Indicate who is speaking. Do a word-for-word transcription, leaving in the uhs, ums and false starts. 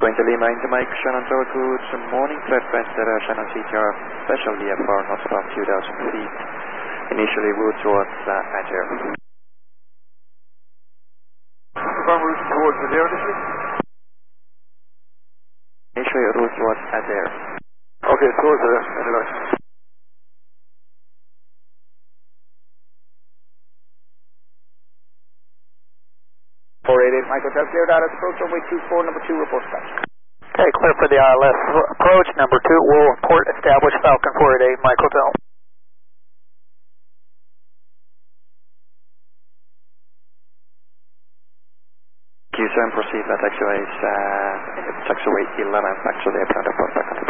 Speaker 1: going to Lima into Mike, Shannon Tower, good morning, flight Western uh, Shannon C T R, special V F R, not about two thousand feet, initially route towards uh, Adair.
Speaker 2: Confirm route towards Adair initially?
Speaker 1: Initially route towards Adair.
Speaker 2: Okay, towards Adair, Adair.
Speaker 3: four eight eight Mike Hotel, cleared out at approach runway two four, number two, report back.
Speaker 4: Okay, clear for the I L S approach, number two, will report established Falcon four eight eight Mike Hotel.
Speaker 1: Q seven proceed, that taxiway is uh, taxiway eleven, back to the airplane, report back on the